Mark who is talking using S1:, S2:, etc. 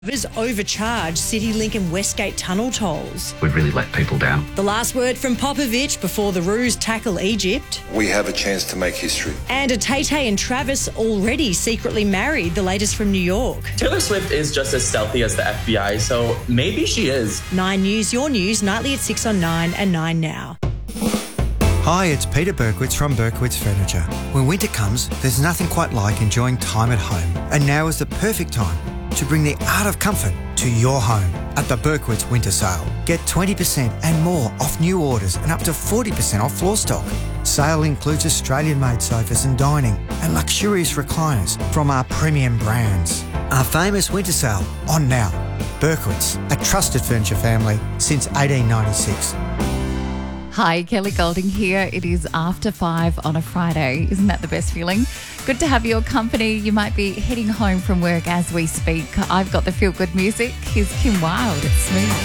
S1: Drivers overcharge CityLink and Westgate tunnel tolls.
S2: We've really let people down.
S1: The last word from Popovich before the Roos tackle Egypt.
S3: We have a chance to make history.
S1: And a Tay-Tay and Travis already secretly married, the latest from New York.
S4: Taylor Swift is just as stealthy as the FBI, so maybe she is.
S1: 9 News, your news, nightly at 6 on 9 and 9 now.
S5: Hi, it's Peter Berkowitz from Berkowitz Furniture. When winter comes, there's nothing quite like enjoying time at home. And now is the perfect time to bring the art of comfort to your home at the Berkowitz Winter Sale. Get 20% and more off new orders and up to 40% off floor stock. Sale includes Australian-made sofas and dining and luxurious recliners from our premium brands. Our famous winter sale on now. Berkowitz, a trusted furniture family since 1896.
S6: Hi, Kelly Golding here. It is after 5 on a Friday. Isn't that the best feeling? Good to have your company. You might be heading home from work as we speak. I've got the feel-good music. Here's Kim Wilde. It's smooth.